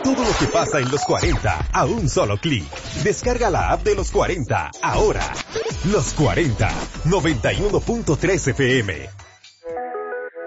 Todo lo que pasa en los 40 a un solo clic. Descarga la app de los 40 ahora. Los 40, 91.3 FM.